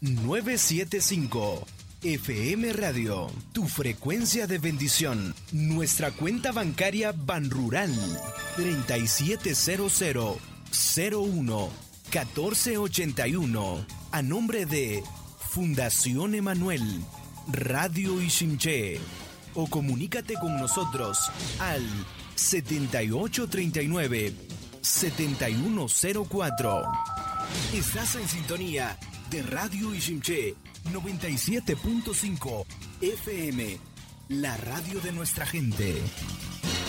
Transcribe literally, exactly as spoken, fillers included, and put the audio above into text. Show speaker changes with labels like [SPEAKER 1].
[SPEAKER 1] novecientos setenta y cinco. F M Radio, tu frecuencia de bendición. Nuestra cuenta bancaria Banrural treinta y siete cero cero cero uno catorce ochenta y uno. A nombre de Fundación Emanuel, Radio Iximché. O comunícate con nosotros al setenta y ocho treinta y nueve setenta y uno cero cuatro. Estás en sintonía de Radio Iximché noventa y siete punto cinco F M, la radio de nuestra gente.